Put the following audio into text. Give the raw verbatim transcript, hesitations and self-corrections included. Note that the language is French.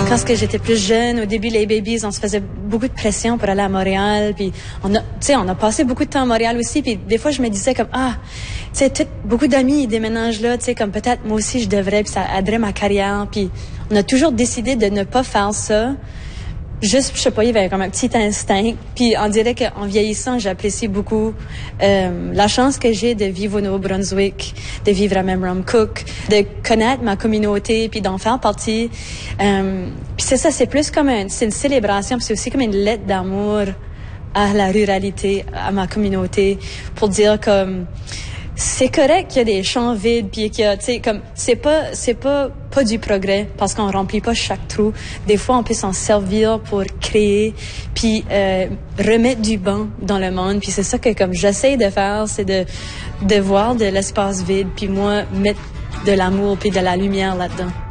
Quand que j'étais plus jeune, au début, les babies, on se faisait beaucoup de pression pour aller à Montréal. Puis on a, tu sais, on a passé beaucoup de temps à Montréal aussi. Puis des fois, je me disais comme, ah, tu sais, beaucoup d'amis, ils déménagent là, tu sais, comme peut-être moi aussi, je devrais, puis ça aiderait ma carrière. Puis on a toujours décidé de ne pas faire ça. Juste, je sais pas, il y avait comme un petit instinct. Puis on dirait qu'en vieillissant, j'apprécie beaucoup euh, la chance que j'ai de vivre au Nouveau-Brunswick, de vivre à Memramcook, de connaître ma communauté, puis d'en faire partie. Euh, puis c'est ça, c'est plus comme un, c'est une célébration, puis c'est aussi comme une lettre d'amour à la ruralité, à ma communauté, pour dire comme c'est correct qu'il y a des champs vides, puis qu'il y a, tu sais, comme c'est pas, c'est pas pas du progrès parce qu'on remplit pas chaque trou. Des fois, on peut s'en servir pour créer, puis euh, remettre du bon dans le monde. Puis c'est ça que comme j'essaie de faire, c'est de de voir de l'espace vide, puis moi mettre de l'amour puis de la lumière là-dedans.